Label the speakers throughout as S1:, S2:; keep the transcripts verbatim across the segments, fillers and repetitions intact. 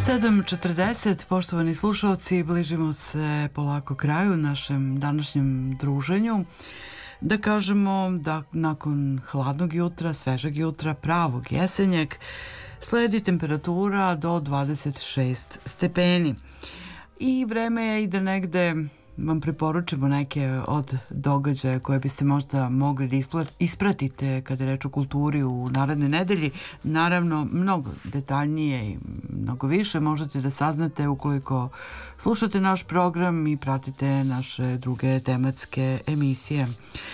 S1: sedam četrdeset, poštovani slušalci, bližimo se polako kraju našem današnjem druženju. Da kažemo da nakon hladnog jutra, svežeg jutra, pravog jesenjeg, sledi temperatura do dvadeset šest stepeni. I vreme je i da negde vam preporučimo neke od događaja koje biste možda mogli da ispratite kada je reč o kulturi u narednoj nedelji. Naravno, mnogo detaljnije i mnogo više možete da saznate ukoliko slušate naš program i pratite naše druge tematske emisije.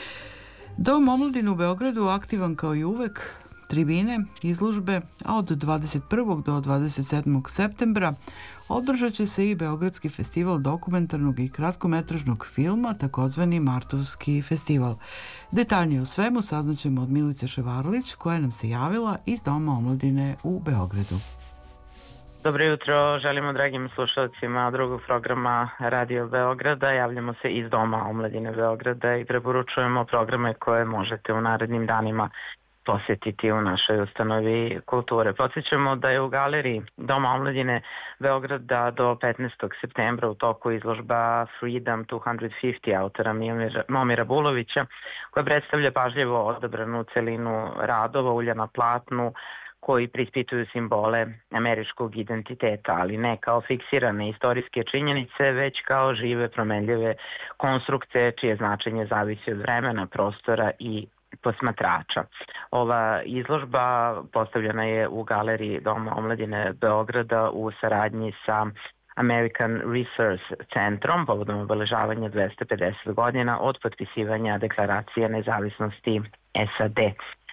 S1: Dom omladine u Beogradu aktivan kao i uvek, tribine, izložbe, a od dvadeset prvog do dvadeset sedmog septembra održat će se i Beogradski festival dokumentarnog i kratkometražnog filma, takozvani Martovski festival. Detaljnije o svemu saznaćemo od Milice Ševarlić, koja nam se javila iz Doma omladine u Beogradu.
S2: Dobro jutro, želimo dragim slušalcima drugog programa Radio Beograda. Javljamo se iz Doma omladine Beograda i preporučujemo programe koje možete u narednim danima posetiti u našoj ustanovi kulture. Podsjećamo da je u galeriji Doma omladine Beograda do petnaestog septembra u toku izložba Freedom dvesta pedeset autora Momira Bulovića, koja predstavlja pažljivo odabranu celinu radova ulja na platnu koji prispituju simbole američkog identiteta, ali ne kao fiksirane istorijske činjenice, već kao žive, promenljive konstrukcije čije značenje zavisi od vremena, prostora i posmatrača. Ova izložba postavljena je u galeriji Doma omladine Beograda u saradnji sa American Resource Centrom povodom obeležavanja dvesta pedeset godina od potpisivanja Deklaracije nezavisnosti S A D.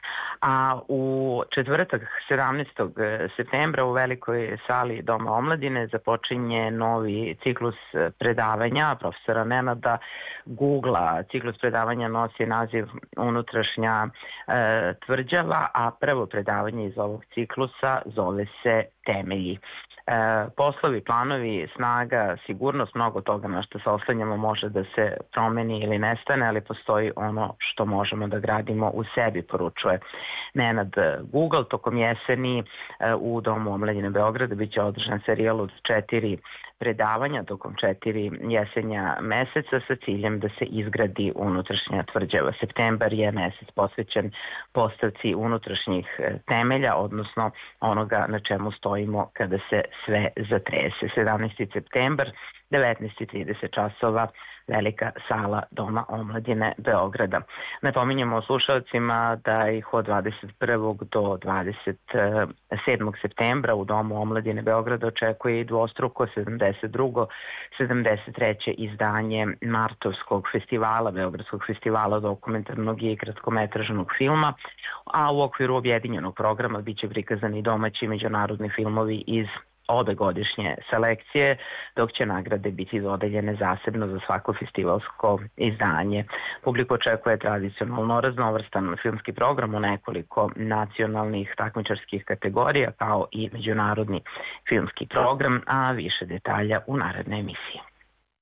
S2: A u četvrtak sedamnaestog septembra u velikoj sali Doma omladine započinje novi ciklus predavanja profesora Nenada Gugla. Ciklus predavanja nosi naziv Unutrašnja e, tvrđava, a prvo predavanje iz ovog ciklusa zove se Temelji. E, poslovi, planovi, snaga, sigurnost, mnogo toga na što se oslanjamo može da se promeni ili nestane, ali postoji ono što možemo da gradimo u sebi, poručuje Nenad Google. Tokom jeseni e, u Domu omladine Beograda biće održan serijal od četiri predavanja tokom četiri jesenja meseca sa ciljem da se izgradi unutrašnja tvrđava. Septembar je mesec posvećen postavci unutrašnjih temelja, odnosno onoga na čemu stojimo kada se sve zatrese. sedamnaesti septembar, devetnaest i trideset časova, velika sala Doma omladine Beograda. Napominjemo slušalcima da ih od dvadeset prvog do dvadeset sedmog septembra u Domu omladine Beograda očekuje i dvostruko sedamdeset drugo sedamdeset treće izdanje Martovskog festivala, Beogradskog festivala dokumentarnog i kratkometražnog filma, a u okviru objedinjenog programa biće prikazani domaći i međunarodni filmovi iz obe godišnje selekcije, dok će nagrade biti dodeljene zasebno za svako festivalsko izdanje. Publiku očekuje tradicionalno raznovrstan filmski program u nekoliko nacionalnih takmičarskih kategorija, kao i međunarodni filmski program, a više detalja u narednoj emisiji.